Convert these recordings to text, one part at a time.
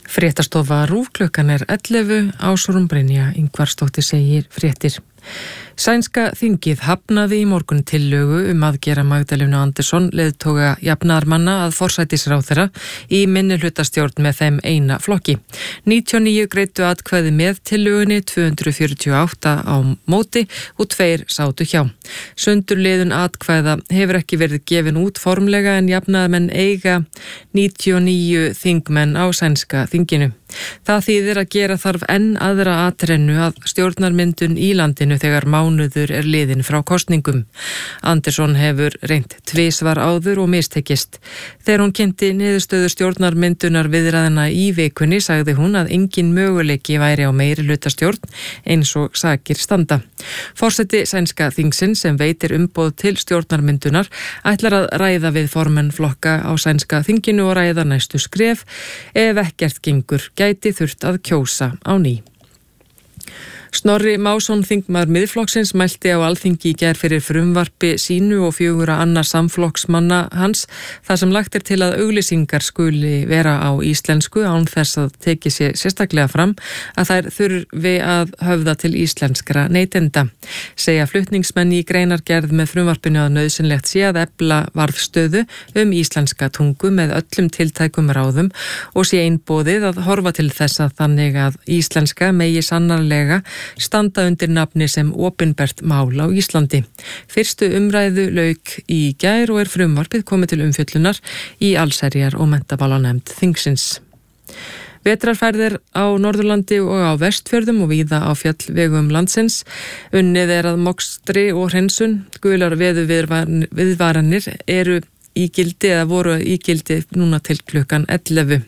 Fréttastofa RÚV klukkan 11, Ásrún Brynja Ingvarsdóttir segir fréttir. Sænska þingið hafnaði í morgun tillögu að gera Magdalenu Andersson leiðtoga jafnaðarmanna að forsætisráðherra í minnihlutastjórn með þeim eina flokki. 99 greiddu atkvæði með tillögunni, 248 á móti og 2 sátu hjá. Sundurliðun atkvæða hefur ekki verið gefin út formlega en jafnaðarmenn eiga 99 þingmenn á sænska þinginu. Það þýðir að gera þarf enn aðra atrennu að stjórnarmyndun í landinu þegar mánuður er liðin frá kosningum. Andersson hefur reynt tvisvar áður og mistekist. Þegar hún kynnti niðurstöðu stjórnarmyndunar viðræðina í vikunni sagði hún að engin möguleiki væri á meirihlutastjórn eins og sakir standa. Forseti sænska þingsins sem veitir umboð til stjórnarmyndunar ætlar að ræða við formenn flokka á sænska þinginu og ræða næstu skref ef ekkert gengur gæti þurft að kjósa á ný. Snorri Másson þingmaður Miðflokksins mælti á Alþingi í gær fyrir frumvarpi sínu og 4 annars samflokksmanna hans þar sem lagt til að auglýsingar skuli vera á íslensku án þess að teki sér sérstaklega fram að þær þurfi að höfða til íslenskra neytenda. Segja flutningsmenn í greinargerð með frumvarpinu að nauðsynlegt sé að efla varðstöðu íslenska tungu með öllum tiltækum ráðum og sé einboðið að horfa til þess að þannig að íslenska megi sannarlega standa undir nafni sem opinbert mál á Íslandi. Fyrstu umræðu lauk í gær og frumvarpið komið til umfjöllunar í allsherjar- og menntamálanefnd þingsins. Vetrarfærðir á Norðurlandi og á Vestfjörðum og víða á fjallvegum landsins. Unnið að mokstri og hreinsun. Gular viðvaranir eru í gildi eða voru í gildi núna til klukkan 11.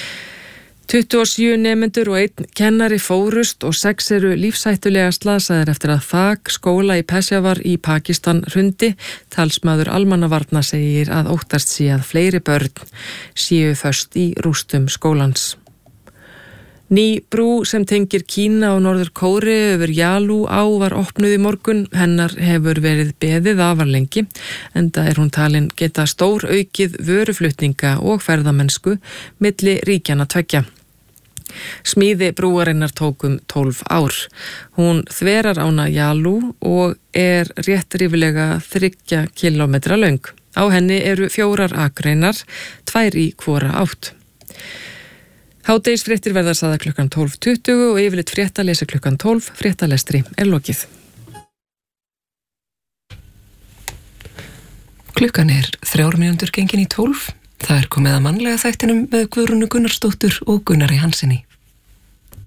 27 nemendur og 1 kennari fórust og 6 eru lífshættulega slasaðir eftir að þak skóla í Peshawar í Pakistan hrundi. Talsmaður almannavarna segir að óttast sé að fleiri börn séu föst í rústum skólans. Ný brú sem tengir Kína og Norður Kóreu yfir Yalu á var opnuð í morgun. Hennar hefur verið beðið afar lengi, enda hún talin geta stór aukið vöruflutninga og ferðamennsku milli ríkjanna tveggja. Smíði brúarinnar tók 12 ár. Hún þverar ána Yalu og rétt rífilega 3 kilometra löng. Á henni eru 4 akreinar, 2 í hvora átt. Hádegisfréttir verða sagðar klukkan 12:20 og yfirleitt fréttalesi klukkan 12. Fréttalestri lokið. Klukkan 3 mínútur gengin í 12. Það komið að mannlega þættinum með Guðrúnu Gunnarsdóttur og Gunnari Hansinni.